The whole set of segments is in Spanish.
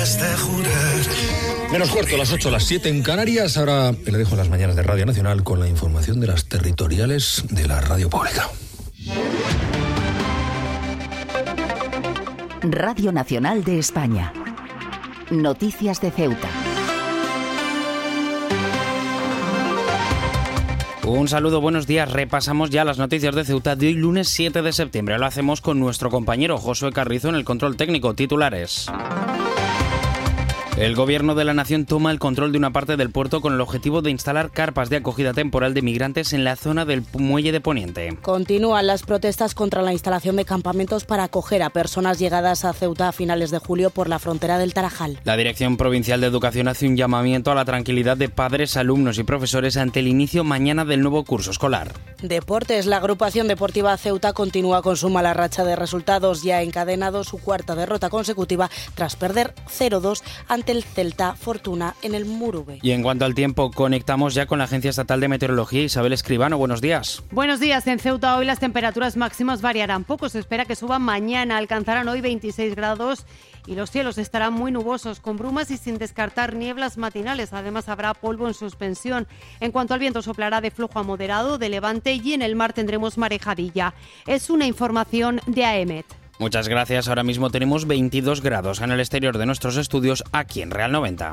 antes de jurar. Menos cuarto, las 8, las 7 en Canarias. Ahora le dejo las mañanas de Radio Nacional con la información de las territoriales de la radio pública. Radio Nacional de España. Noticias de Ceuta. Un saludo, buenos días. Repasamos ya las noticias de Ceuta de hoy, lunes 7 de septiembre. Lo hacemos con nuestro compañero Josué Carrizo en el control técnico. Titulares. El Gobierno de la Nación toma el control de una parte del puerto con el objetivo de instalar carpas de acogida temporal de migrantes en la zona del muelle de Poniente. Continúan las protestas contra la instalación de campamentos para acoger a personas llegadas a Ceuta a finales de julio por la frontera del Tarajal. La Dirección Provincial de Educación hace un llamamiento a la tranquilidad de padres, alumnos y profesores ante el inicio mañana del nuevo curso escolar. Deportes. La agrupación deportiva Ceuta continúa con su mala racha de resultados. Ya ha encadenado su cuarta derrota consecutiva tras perder 0-2 ante el Celta Fortuna en el Murube. Y en cuanto al tiempo, conectamos ya con la Agencia Estatal de Meteorología. Isabel Escribano, buenos días. Buenos días. En Ceuta hoy las temperaturas máximas variarán poco. Se espera que suban mañana. Alcanzarán hoy 26 grados y los cielos estarán muy nubosos, con brumas y sin descartar nieblas matinales. Además habrá polvo en suspensión. En cuanto al viento, soplará de flujo a moderado, de levante, y en el mar tendremos marejadilla. Es una información de AEMET. Muchas gracias. Ahora mismo tenemos 22 grados en el exterior de nuestros estudios aquí en Real 90.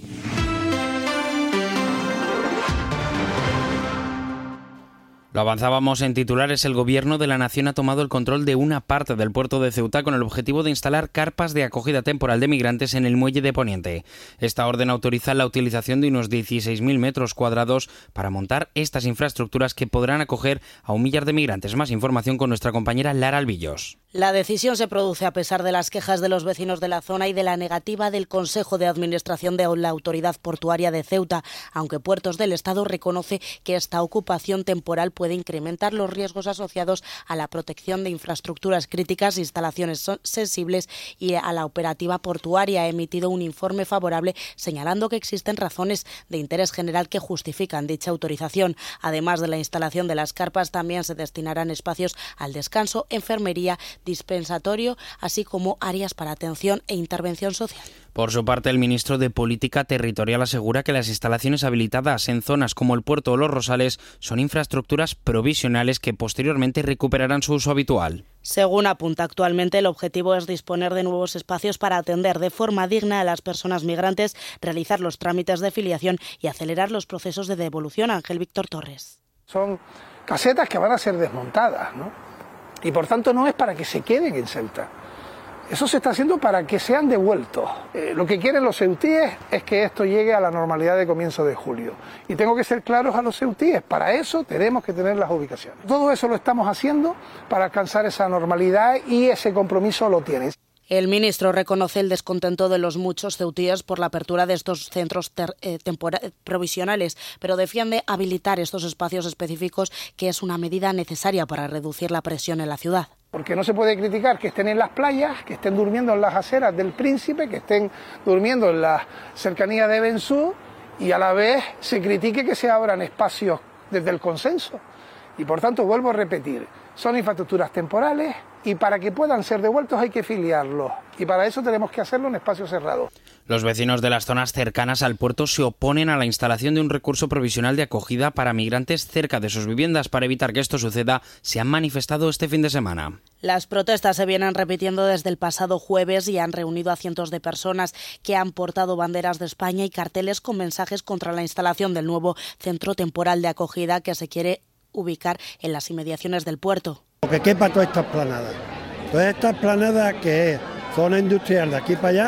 Lo avanzábamos en titulares. El Gobierno de la Nación ha tomado el control de una parte del puerto de Ceuta con el objetivo de instalar carpas de acogida temporal de migrantes en el muelle de Poniente. Esta orden autoriza la utilización de unos 16.000 metros cuadrados para montar estas infraestructuras que podrán acoger a 1 millar de migrantes. Más información con nuestra compañera Lara Albillos. La decisión se produce a pesar de las quejas de los vecinos de la zona y de la negativa del Consejo de Administración de la Autoridad Portuaria de Ceuta, aunque Puertos del Estado reconoce que esta ocupación temporal puede incrementar los riesgos asociados a la protección de infraestructuras críticas, instalaciones sensibles y a la operativa portuaria. Ha emitido un informe favorable señalando que existen razones de interés general que justifican dicha autorización. Además de la instalación de las carpas, también se destinarán espacios al descanso, enfermería, dispensatorio, así como áreas para atención e intervención social. Por su parte, el ministro de Política Territorial asegura que las instalaciones habilitadas en zonas como el puerto o los Rosales son infraestructuras provisionales que posteriormente recuperarán su uso habitual. Según apunta, actualmente el objetivo es disponer de nuevos espacios para atender de forma digna a las personas migrantes, realizar los trámites de filiación y acelerar los procesos de devolución. Ángel Víctor Torres. Son casetas que van a ser desmontadas, ¿no? Y por tanto no es para que se queden en Ceuta. Eso se está haciendo para que sean devueltos. Lo que quieren los ceutíes es que esto llegue a la normalidad de comienzo de julio. Y tengo que ser claros a los ceutíes, para eso tenemos que tener las ubicaciones. Todo eso lo estamos haciendo para alcanzar esa normalidad y ese compromiso lo tienen. El ministro reconoce el descontento de los muchos ceutíes por la apertura de estos centros provisionales, pero defiende habilitar estos espacios específicos, que es una medida necesaria para reducir la presión en la ciudad. Porque no se puede criticar que estén en las playas, que estén durmiendo en las aceras del Príncipe, que estén durmiendo en las cercanías de Bensú, y a la vez se critique que se abran espacios desde el consenso. Y por tanto, vuelvo a repetir, son infraestructuras temporales y para que puedan ser devueltos hay que filiarlos. Y para eso tenemos que hacerlo en espacio cerrado. Los vecinos de las zonas cercanas al puerto se oponen a la instalación de un recurso provisional de acogida para migrantes cerca de sus viviendas. Para evitar que esto suceda, se han manifestado este fin de semana. Las protestas se vienen repitiendo desde el pasado jueves y han reunido a cientos de personas que han portado banderas de España y carteles con mensajes contra la instalación del nuevo centro temporal de acogida que se quiere ubicar en las inmediaciones del puerto. Que quepa todas estas planadas. Todas estas planadas, que es zona industrial de aquí para allá,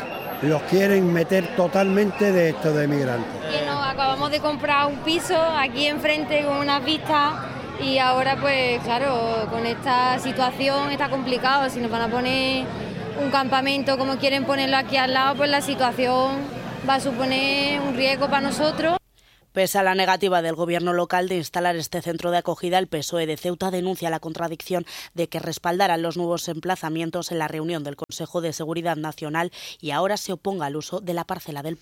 los quieren meter totalmente de estos de migrantes. Acabamos de comprar un piso aquí enfrente con unas vistas y ahora pues claro, con esta situación está complicado. Si nos van a poner un campamento como quieren ponerlo aquí al lado, pues la situación va a suponer un riesgo para nosotros. Pese a la negativa del gobierno local de instalar este centro de acogida, el PSOE de Ceuta denuncia la contradicción de que respaldaran los nuevos emplazamientos en la reunión del Consejo de Seguridad Nacional y ahora se oponga al uso de la parcela del puerto.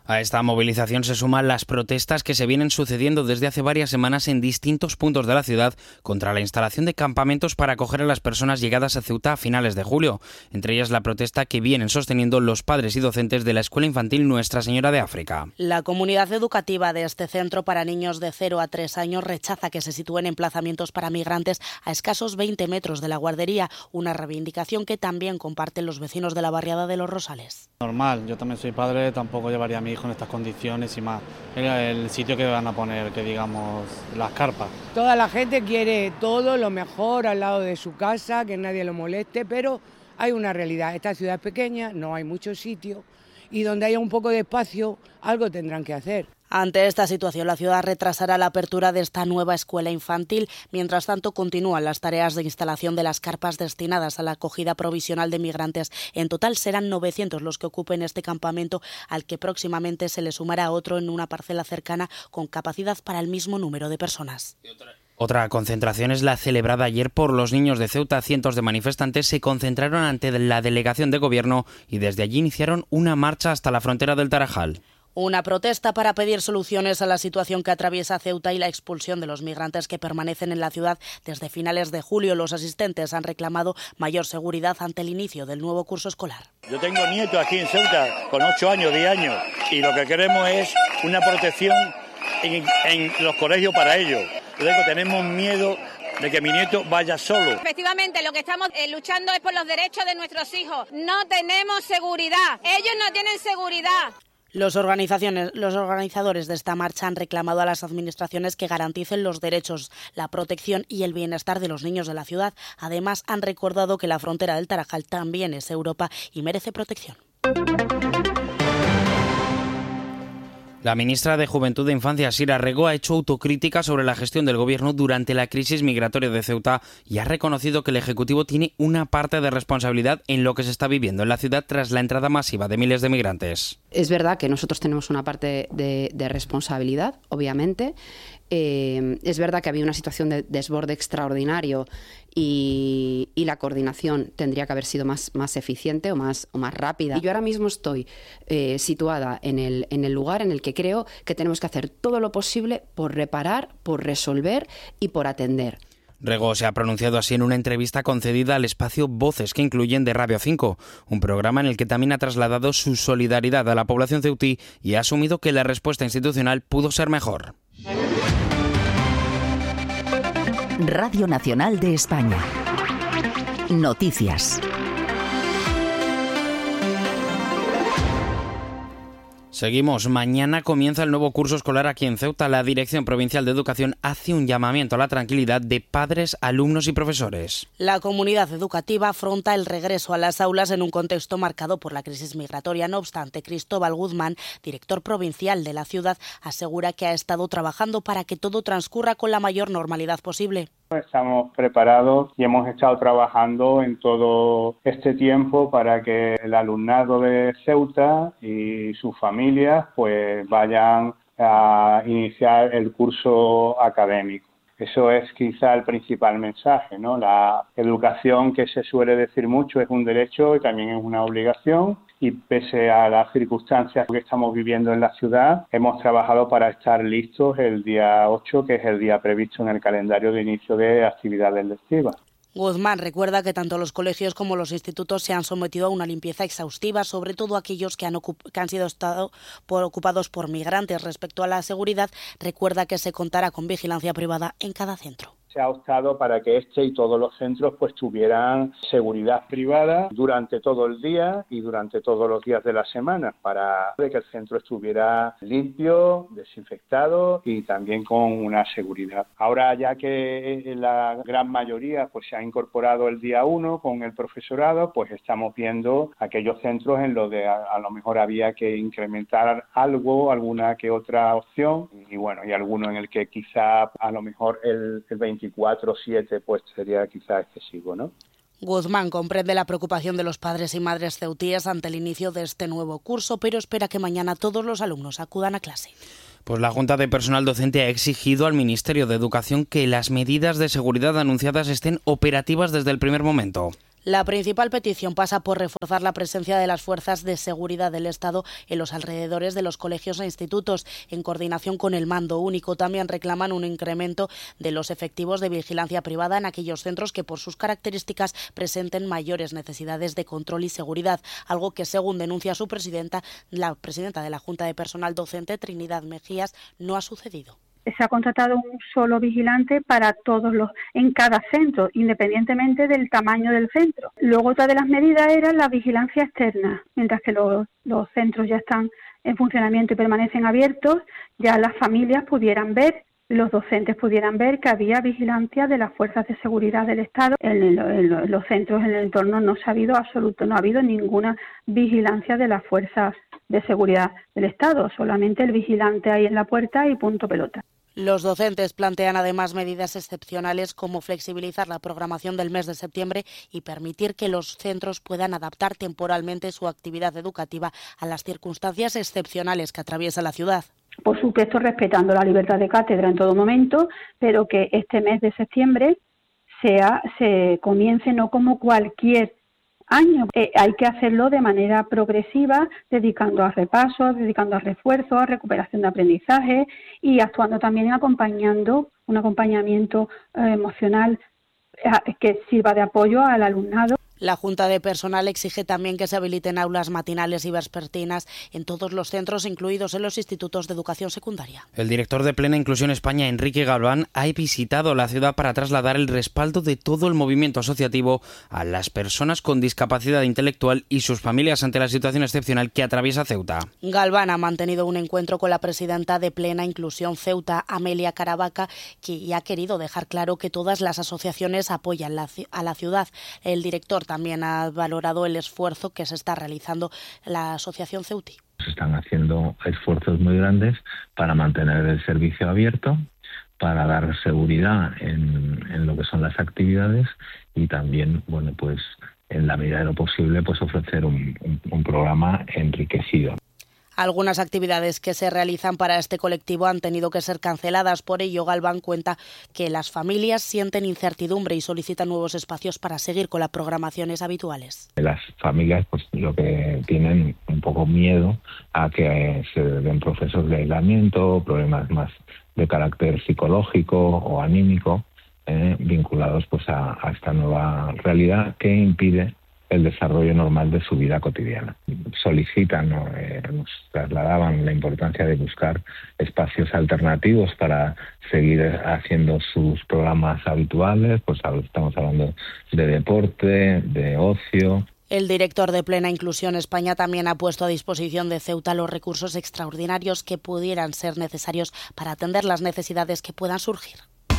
A esta movilización se suman las protestas que se vienen sucediendo desde hace varias semanas en distintos puntos de la ciudad contra la instalación de campamentos para acoger a las personas llegadas a Ceuta a finales de julio. Entre ellas la protesta que vienen sosteniendo los padres y docentes de la Escuela Infantil Nuestra Señora de África. La comunidad educativa de este centro para niños de 0 a 3 años rechaza que se sitúen emplazamientos para migrantes a escasos 20 metros de la guardería, una reivindicación que también comparten los vecinos de la barriada de Los Rosales. Normal, yo también soy padre, tampoco llevaría a mi hijo en estas condiciones y más. El sitio que van a poner, que digamos, las carpas. Toda la gente quiere todo lo mejor al lado de su casa, que nadie lo moleste, pero hay una realidad. Esta ciudad es pequeña, no hay muchos sitios y donde haya un poco de espacio, algo tendrán que hacer. Ante esta situación, la ciudad retrasará la apertura de esta nueva escuela infantil. Mientras tanto, continúan las tareas de instalación de las carpas destinadas a la acogida provisional de migrantes. En total serán 900 los que ocupen este campamento, al que próximamente se le sumará otro en una parcela cercana con capacidad para el mismo número de personas. Otra concentración es la celebrada ayer por los niños de Ceuta. Cientos de manifestantes se concentraron ante la delegación de gobierno y desde allí iniciaron una marcha hasta la frontera del Tarajal. Una protesta para pedir soluciones a la situación que atraviesa Ceuta y la expulsión de los migrantes que permanecen en la ciudad desde finales de julio. Los asistentes han reclamado mayor seguridad ante el inicio del nuevo curso escolar. Yo tengo nietos aquí en Ceuta con 8 años, 10 años y lo que queremos es una protección en los colegios para ellos. Luego tenemos miedo de que mi nieto vaya solo. Efectivamente, lo que estamos luchando es por los derechos de nuestros hijos. No tenemos seguridad. Ellos no tienen seguridad. Los organizadores de esta marcha han reclamado a las administraciones que garanticen los derechos, la protección y el bienestar de los niños de la ciudad. Además, han recordado que la frontera del Tarajal también es Europa y merece protección. La ministra de Juventud e Infancia, Sira Rego, ha hecho autocrítica sobre la gestión del gobierno durante la crisis migratoria de Ceuta y ha reconocido que el Ejecutivo tiene una parte de responsabilidad en lo que se está viviendo en la ciudad tras la entrada masiva de miles de migrantes. Es verdad que nosotros tenemos una parte de responsabilidad, obviamente. Es verdad que había una situación de desborde extraordinario y la coordinación tendría que haber sido más eficiente o más rápida. Y yo ahora mismo estoy situada en el lugar en el que creo que tenemos que hacer todo lo posible por reparar, por resolver y por atender. Rego se ha pronunciado así en una entrevista concedida al espacio Voces, que incluyen de Radio 5, un programa en el que también ha trasladado su solidaridad a la población ceutí y ha asumido que la respuesta institucional pudo ser mejor. Radio Nacional de España. Noticias. Seguimos. Mañana comienza el nuevo curso escolar aquí en Ceuta. La Dirección Provincial de Educación hace un llamamiento a la tranquilidad de padres, alumnos y profesores. La comunidad educativa afronta el regreso a las aulas en un contexto marcado por la crisis migratoria. No obstante, Cristóbal Guzmán, director provincial de la ciudad, asegura que ha estado trabajando para que todo transcurra con la mayor normalidad posible. Estamos preparados y hemos estado trabajando en todo este tiempo para que el alumnado de Ceuta y sus familias pues vayan a iniciar el curso académico. Eso es quizá el principal mensaje, ¿no? La educación, que se suele decir mucho, es un derecho y también es una obligación. Y pese a las circunstancias que estamos viviendo en la ciudad, hemos trabajado para estar listos el día 8, que es el día previsto en el calendario de inicio de actividades lectivas. Guzmán recuerda que tanto los colegios como los institutos se han sometido a una limpieza exhaustiva, sobre todo aquellos que han sido ocupados por migrantes. Respecto a la seguridad, recuerda que se contará con vigilancia privada en cada centro. Se ha optado para que este y todos los centros pues tuvieran seguridad privada durante todo el día y durante todos los días de la semana, para que el centro estuviera limpio, desinfectado y también con una seguridad. Ahora, ya que la gran mayoría pues se ha incorporado el día 1 con el profesorado, pues estamos viendo aquellos centros en los que a lo mejor había que incrementar algo, alguna que otra opción, y bueno, y alguno en el que quizá a lo mejor el 24/7 pues sería quizá excesivo, ¿no? Guzmán comprende la preocupación de los padres y madres ceutíes ante el inicio de este nuevo curso, pero espera que mañana todos los alumnos acudan a clase. Pues la Junta de Personal Docente ha exigido al Ministerio de Educación que las medidas de seguridad anunciadas estén operativas desde el primer momento. La principal petición pasa por reforzar la presencia de las fuerzas de seguridad del Estado en los alrededores de los colegios e institutos, en coordinación con el mando único. También reclaman un incremento de los efectivos de vigilancia privada en aquellos centros que por sus características presenten mayores necesidades de control y seguridad, algo que, según denuncia su presidenta, la presidenta de la Junta de Personal Docente, Trinidad Mejías, no ha sucedido. Se ha contratado un solo vigilante para en cada centro, independientemente del tamaño del centro. Luego otra de las medidas era la vigilancia externa, mientras que los centros ya están en funcionamiento y permanecen abiertos, ya las familias pudieran ver, los docentes pudieran ver que había vigilancia de las fuerzas de seguridad del Estado. En los centros, en el entorno, no ha habido ninguna vigilancia de las fuerzas de seguridad del Estado, solamente el vigilante ahí en la puerta y punto pelota. Los docentes plantean además medidas excepcionales como flexibilizar la programación del mes de septiembre y permitir que los centros puedan adaptar temporalmente su actividad educativa a las circunstancias excepcionales que atraviesa la ciudad. Por supuesto, respetando la libertad de cátedra en todo momento, pero que este mes de septiembre se comience no como cualquier año. Hay que hacerlo de manera progresiva, dedicando a repasos, dedicando a refuerzos, a recuperación de aprendizaje y actuando también acompañando un acompañamiento emocional que sirva de apoyo al alumnado. La Junta de Personal exige también que se habiliten aulas matinales y vespertinas en todos los centros, incluidos en los institutos de educación secundaria. El director de Plena Inclusión España, Enrique Galván, ha visitado la ciudad para trasladar el respaldo de todo el movimiento asociativo a las personas con discapacidad intelectual y sus familias ante la situación excepcional que atraviesa Ceuta. Galván ha mantenido un encuentro con la presidenta de Plena Inclusión Ceuta, Amelia Caravaca, que ha querido dejar claro que todas las asociaciones apoyan a la ciudad. El director también ha valorado el esfuerzo que se está realizando la asociación Ceutí. Se están haciendo esfuerzos muy grandes para mantener el servicio abierto, para dar seguridad en lo que son las actividades y también, pues en la medida de lo posible, pues ofrecer un programa enriquecido. Algunas actividades que se realizan para este colectivo han tenido que ser canceladas. Por ello, Galván cuenta que las familias sienten incertidumbre y solicitan nuevos espacios para seguir con las programaciones habituales. Las familias pues lo que tienen un poco miedo a que se den procesos de aislamiento, problemas más de carácter psicológico o anímico vinculados pues a esta nueva realidad que impide el desarrollo normal de su vida cotidiana. Solicitan, nos trasladaban la importancia de buscar espacios alternativos para seguir haciendo sus programas habituales, pues estamos hablando de deporte, de ocio. El director de Plena Inclusión España también ha puesto a disposición de Ceuta los recursos extraordinarios que pudieran ser necesarios para atender las necesidades que puedan surgir.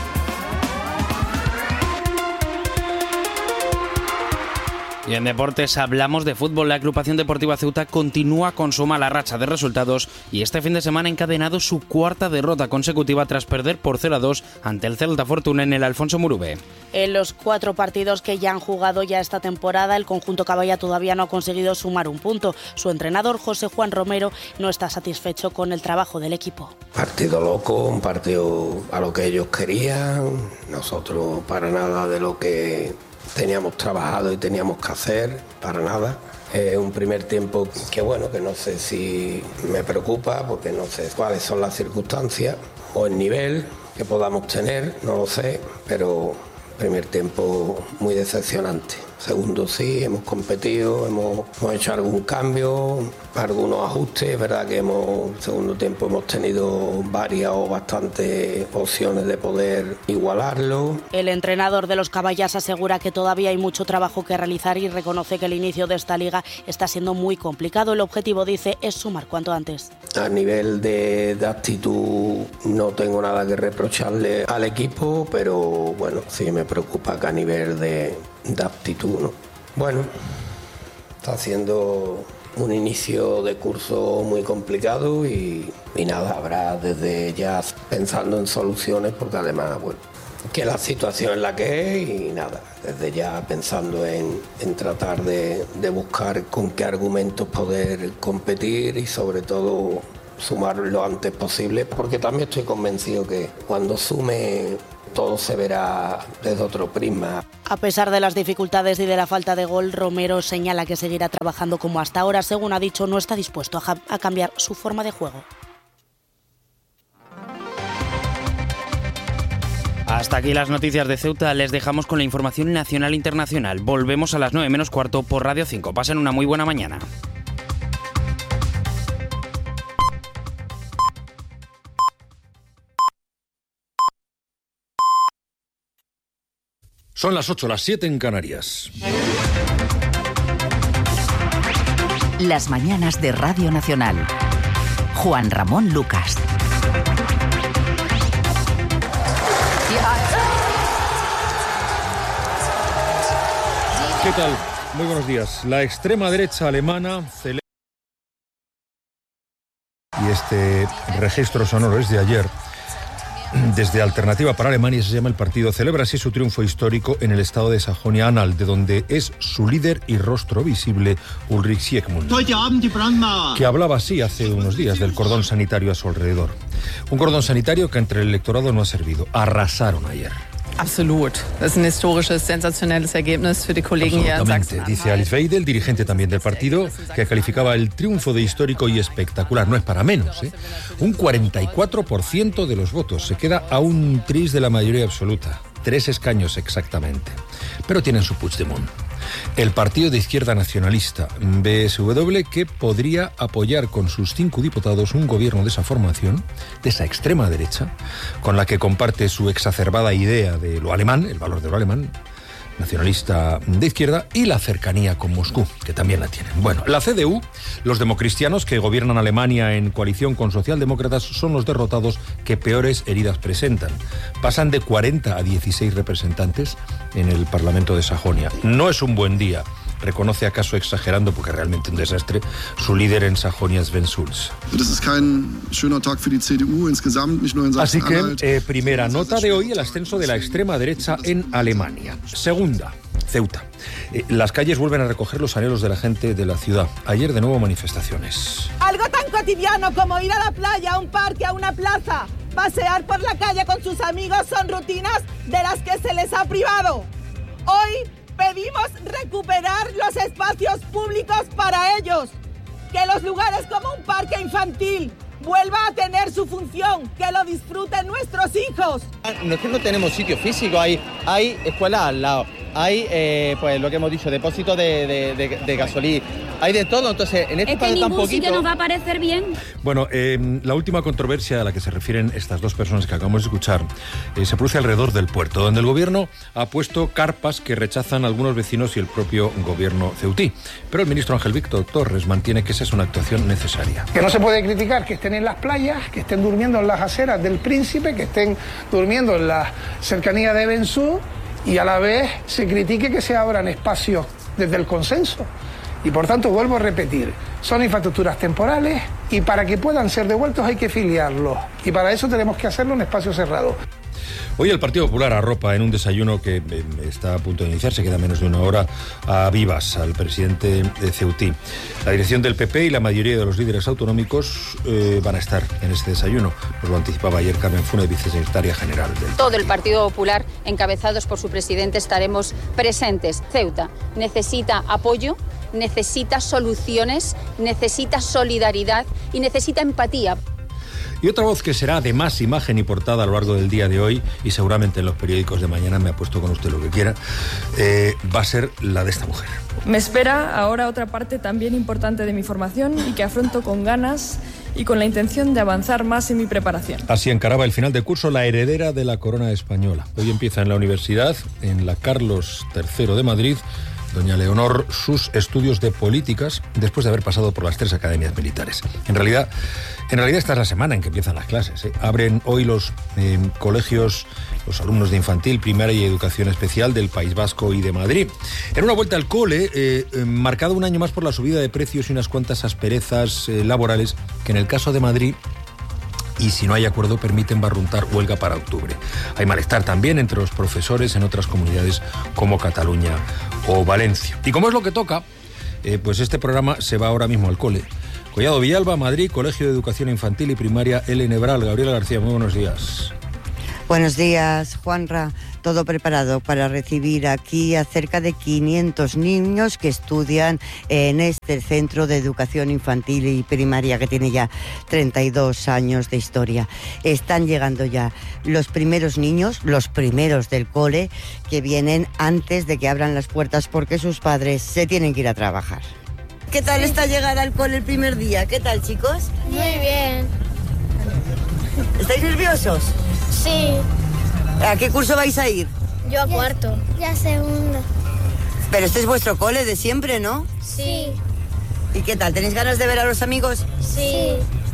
Y en deportes hablamos de fútbol. La agrupación deportiva Ceuta continúa con su mala racha de resultados y este fin de semana ha encadenado su cuarta derrota consecutiva tras perder por 0-2 ante el Celta Fortuna en el Alfonso Murube. En los 4 partidos que ya han jugado ya esta temporada, el conjunto caballa todavía no ha conseguido sumar un punto. Su entrenador, José Juan Romero, no está satisfecho con el trabajo del equipo. Partido loco, un partido a lo que ellos querían, nosotros para nada de lo que teníamos trabajado y teníamos que hacer, para nada. Un primer tiempo que no sé si me preocupa porque no sé cuáles son las circunstancias o el nivel que podamos tener, no lo sé, pero primer tiempo muy decepcionante. Segundo sí, hemos competido, hemos hecho algún cambio, algunos ajustes. Es verdad que segundo tiempo hemos tenido varias o bastantes opciones de poder igualarlo. El entrenador de los caballas asegura que todavía hay mucho trabajo que realizar y reconoce que el inicio de esta liga está siendo muy complicado. El objetivo, dice, es sumar cuanto antes. A nivel de actitud no tengo nada que reprocharle al equipo, pero sí me preocupa que a nivel de actitud, ¿no? Está siendo un inicio de curso muy complicado y nada, habrá desde ya pensando en soluciones porque además, que la situación es la que es y nada, desde ya pensando en tratar de buscar con qué argumentos poder competir y sobre todo sumar lo antes posible, porque también estoy convencido que cuando sume todo se verá desde otro prisma. A pesar de las dificultades y de la falta de gol, Romero señala que seguirá trabajando como hasta ahora. Según ha dicho, no está dispuesto a cambiar su forma de juego. Hasta aquí las noticias de Ceuta. Les dejamos con la información nacional e internacional. Volvemos a las 9 menos cuarto por Radio 5. Pasen una muy buena mañana. Son las 8, las 7 en Canarias. Las mañanas de Radio Nacional. Juan Ramón Lucas. ¿Qué tal? Muy buenos días. La extrema derecha alemana celebra... Y este registro sonoro es de ayer. Desde Alternativa para Alemania se llama el partido. Celebra así su triunfo histórico en el estado de Sajonia-Anhalt, de donde es su líder y rostro visible, Ulrich Siegmund, que hablaba así hace unos días del cordón sanitario a su alrededor. Un cordón sanitario que entre el electorado no ha servido. Arrasaron ayer. Absolut. Das ist ein historisches, sensationelles Ergebnis für die Kollegen hier in Sachsen-Anhalt. Dice Alice Weidel, dirigente también del partido, que calificaba el triunfo de histórico y espectacular. No es para menos, ¿eh? Un 44% de los votos. Se queda a un tris de la mayoría absoluta. 3 escaños exactamente. Pero tienen su Puigdemont. El partido de izquierda nacionalista, BSW, que podría apoyar con sus 5 diputados un gobierno de esa formación, de esa extrema derecha, con la que comparte su exacerbada idea de lo alemán, el valor de lo alemán, nacionalista de izquierda, y la cercanía con Moscú, que también la tienen. Bueno, la CDU, los democristianos que gobiernan Alemania en coalición con socialdemócratas, son los derrotados que peores heridas presentan. Pasan de 40 a 16 representantes en el Parlamento de Sajonia. No es un buen día, reconoce, acaso exagerando, porque realmente un desastre, su líder en Sajonia, Sven Schulz. Así que, primera nota de hoy, el ascenso de la extrema derecha en Alemania. Segunda, Ceuta. Las calles vuelven a recoger los anhelos de la gente de la ciudad. Ayer de nuevo manifestaciones. Algo tan cotidiano como ir a la playa, a un parque, a una plaza, pasear por la calle con sus amigos son rutinas de las que se les ha privado. Hoy pedimos recuperar los espacios públicos para ellos, que los lugares como un parque infantil vuelva a tener su función, que lo disfruten nuestros hijos. No es que no tenemos sitio físico, hay escuelas al lado, hay, pues lo que hemos dicho, depósitos de gasolina, hay de todo, entonces en este caso ningún sitio nos va a parecer bien. Bueno, la última controversia a la que se refieren estas dos personas que acabamos de escuchar se produce alrededor del puerto, donde el gobierno ha puesto carpas que rechazan algunos vecinos y el propio gobierno ceutí. Pero el ministro Ángel Víctor Torres mantiene que esa es una actuación necesaria. Que no se puede criticar que estén en las playas, que estén durmiendo en las aceras del Príncipe, que estén durmiendo en la cercanía de Bensú, y a la vez se critique que se abran espacios desde el consenso. Y por tanto, vuelvo a repetir, son infraestructuras temporales y para que puedan ser devueltos hay que filiarlos. Y para eso tenemos que hacerlo en espacio cerrado. Hoy el Partido Popular arropa en un desayuno que está a punto de iniciarse, queda menos de una hora, a Vivas, al presidente de Ceutí. La dirección del PP y la mayoría de los líderes autonómicos van a estar en este desayuno. Nos lo anticipaba ayer Carmen Funes, vicesecretaria general del Todo el Partido Popular, encabezados por su presidente, estaremos presentes. Ceuta necesita apoyo, necesita soluciones, necesita solidaridad y necesita empatía. Y otra voz que será de más imagen y portada a lo largo del día de hoy, y seguramente en los periódicos de mañana, me apuesto con usted lo que quiera, va a ser la de esta mujer. Me espera ahora otra parte también importante de mi formación y que afronto con ganas y con la intención de avanzar más en mi preparación. Así encaraba el final de curso la heredera de la corona española. Hoy empieza en la universidad, en la Carlos III de Madrid, doña Leonor, sus estudios de políticas después de haber pasado por las 3 academias militares. En realidad esta es la semana en que empiezan las clases. Abren hoy los colegios, los alumnos de infantil, primaria y educación especial del País Vasco y de Madrid. En una vuelta al cole, marcado un año más por la subida de precios y unas cuantas asperezas laborales que en el caso de Madrid, y si no hay acuerdo, permiten barruntar huelga para octubre. Hay malestar también entre los profesores en otras comunidades como Cataluña o Valencia. Y como es lo que toca, pues este programa se va ahora mismo al cole. Collado Villalba, Madrid, Colegio de Educación Infantil y Primaria L. Nebral. Gabriela García, muy buenos días. Buenos días, Juanra. Todo preparado para recibir aquí a cerca de 500 niños que estudian en este centro de educación infantil y primaria que tiene ya 32 años de historia. Están llegando ya los primeros niños, los primeros del cole, que vienen antes de que abran las puertas porque sus padres se tienen que ir a trabajar. ¿Qué tal esta llegada al cole el primer día? ¿Qué tal, chicos? Muy bien. ¿Estáis nerviosos? Sí. ¿A qué curso vais a ir? Yo a cuarto. Ya segundo. Pero este es vuestro cole de siempre, ¿no? Sí. ¿Y qué tal? ¿Tenéis ganas de ver a los amigos? Sí.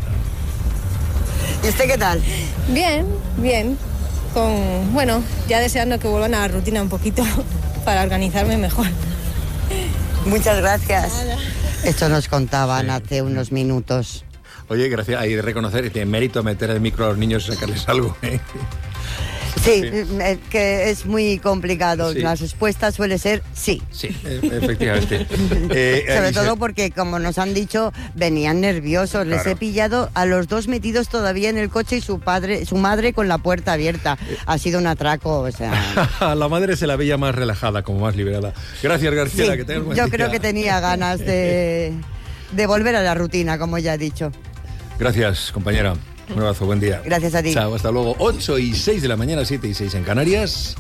¿Y usted qué tal? Bien, bien. Bueno, ya deseando que vuelvan a la rutina un poquito para organizarme mejor. Muchas gracias. Nada. Esto nos contaban hace unos minutos. Oye, gracias. Hay de reconocer que tiene mérito meter el micro a los niños y sacarles algo, ¿eh? Sí, que es muy complicado. Sí. La respuesta suele ser sí. Sí, efectivamente. Sobre todo porque, como nos han dicho, venían nerviosos. Claro. Les he pillado a los dos metidos todavía en el coche y su madre con la puerta abierta. Ha sido un atraco, o sea... La madre se la veía más relajada, como más liberada. Gracias, García. Sí, que tengas buen yo día. creo que tenía ganas de volver a la rutina, como ya he dicho. Gracias, compañera. Un abrazo, buen día. Gracias a ti. Chao, hasta luego. 8:06 de la mañana, 7:06 en Canarias.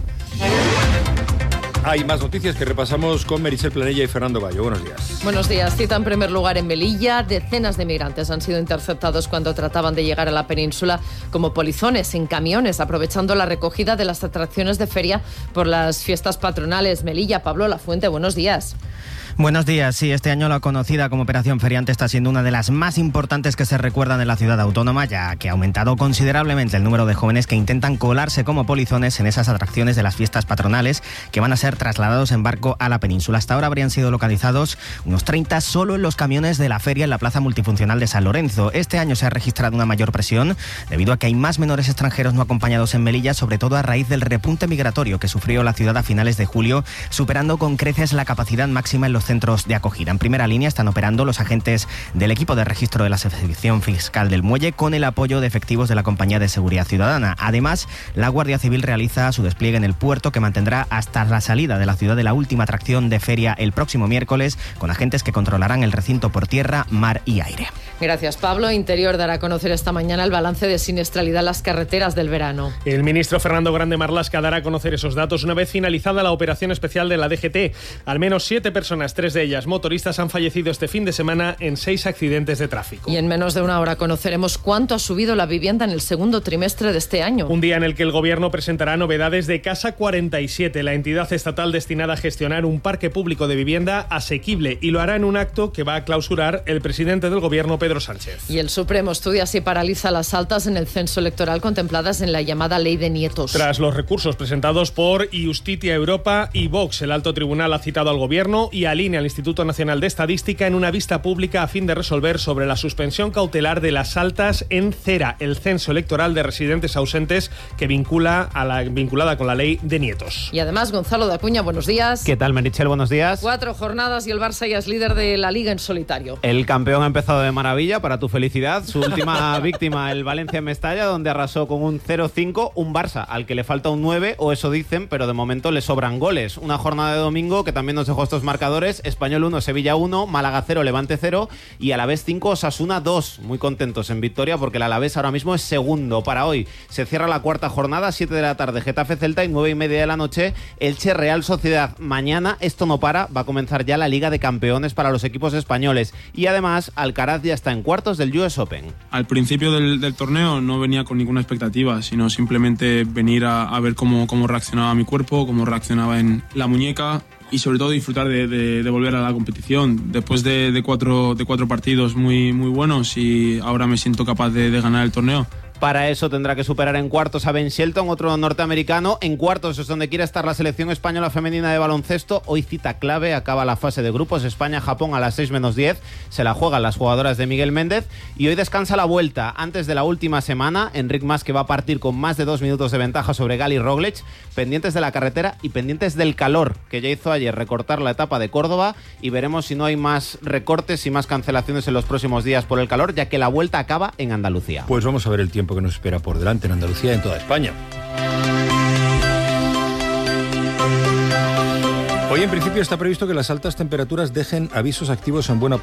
Hay más noticias que repasamos con Meritxell Planella y Fernando Bayo. Buenos días. Buenos días. Cita en primer lugar en Melilla. Decenas de migrantes han sido interceptados cuando trataban de llegar a la península como polizones en camiones, aprovechando la recogida de las atracciones de feria por las fiestas patronales. Melilla, Pablo Lafuente, buenos días. Buenos días. Sí, este año la conocida como Operación Feriante está siendo una de las más importantes que se recuerdan en la ciudad autónoma, ya que ha aumentado considerablemente el número de jóvenes que intentan colarse como polizones en esas atracciones de las fiestas patronales que van a ser trasladados en barco a la península. Hasta ahora habrían sido localizados unos 30 solo en los camiones de la feria en la Plaza Multifuncional de San Lorenzo. Este año se ha registrado una mayor presión debido a que hay más menores extranjeros no acompañados en Melilla, sobre todo a raíz del repunte migratorio que sufrió la ciudad a finales de julio, superando con creces la capacidad máxima en los centros de acogida. En primera línea están operando los agentes del equipo de registro de la sección fiscal del muelle con el apoyo de efectivos de la Compañía de Seguridad Ciudadana. Además, la Guardia Civil realiza su despliegue en el puerto, que mantendrá hasta la salida de la ciudad de la última atracción de feria el próximo miércoles, con agentes que controlarán el recinto por tierra, mar y aire. Gracias, Pablo. Interior dará a conocer esta mañana el balance de siniestralidad en las carreteras del verano. El ministro Fernando Grande Marlaska dará a conocer esos datos una vez finalizada la operación especial de la DGT. Al menos 7 personas, 3 de ellas motoristas, han fallecido este fin de semana en 6 accidentes de tráfico. Y en menos de una hora conoceremos cuánto ha subido la vivienda en el segundo trimestre de este año. Un día en el que el Gobierno presentará novedades de Casa 47, la entidad estatal destinada a gestionar un parque público de vivienda asequible, y lo hará en un acto que va a clausurar el presidente del Gobierno, Pedro Sánchez. Y el Supremo estudia si paraliza las altas en el censo electoral contempladas en la llamada Ley de Nietos. Tras los recursos presentados por Justitia Europa y Vox, el alto tribunal ha citado al Gobierno y al INE, al Instituto Nacional de Estadística, en una vista pública a fin de resolver sobre la suspensión cautelar de las altas en CERA, el censo electoral de residentes ausentes que vinculada con la Ley de Nietos. Y además, Gonzalo de Acuña, buenos días. ¿Qué tal, Meritxell? Buenos días. 4 jornadas y el Barça ya es líder de la Liga en solitario. El campeón ha empezado de maravilla, para tu felicidad. Su última víctima, el Valencia en Mestalla, donde arrasó con un 0-5, un Barça al que le falta un 9, o eso dicen, pero de momento le sobran goles. Una jornada de domingo que también nos dejó estos marcadores: Español 1, Sevilla 1, Málaga 0, Levante 0 y Alavés 5, Osasuna 2. Muy contentos en victoria porque el Alavés ahora mismo es segundo. Para hoy se cierra la cuarta jornada, 7 de la tarde Getafe Celta y 9:30 de la noche Elche Real Sociedad. Mañana esto no para, va a comenzar ya la Liga de Campeones para los equipos españoles, y además Alcaraz ya está en cuartos del US Open. Al principio del torneo no venía con ninguna expectativa, sino simplemente venir a ver cómo reaccionaba mi cuerpo, cómo reaccionaba en la muñeca, y sobre todo disfrutar de volver a la competición. Después de cuatro partidos muy buenos, y ahora me siento capaz de ganar el torneo. Para eso tendrá que superar en cuartos a Ben Shelton, otro norteamericano. En cuartos es donde quiere estar la selección española femenina de baloncesto. Hoy cita clave, acaba la fase de grupos. España-Japón a las 6:10. Se la juegan las jugadoras de Miguel Méndez. Y hoy descansa la vuelta. Antes de la última semana, Enric Mas, que va a partir con más de 2 minutos de ventaja sobre Gali Roglic. Pendientes de la carretera y pendientes del calor, que ya hizo ayer recortar la etapa de Córdoba. Y veremos si no hay más recortes y más cancelaciones en los próximos días por el calor, ya que la vuelta acaba en Andalucía. Pues vamos a ver el tiempo que nos espera por delante en Andalucía y en toda España. Hoy en principio está previsto que las altas temperaturas dejen avisos activos en buena